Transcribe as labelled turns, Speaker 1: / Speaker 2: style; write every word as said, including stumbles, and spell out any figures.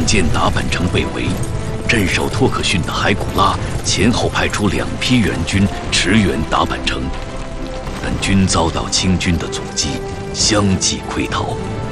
Speaker 1: 见达坂城被围，镇守托可逊的海古拉前后派出两批援军驰援达坂城，但均遭到清军的阻击，相继溃逃。